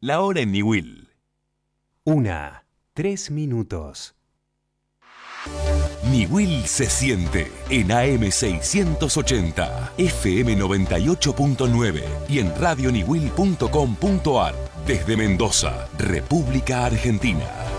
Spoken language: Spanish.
La hora en Niwil. 1:03. Niwil se siente en AM 680, FM 98.9 y en radioniwil.com.ar. Desde Mendoza, República Argentina.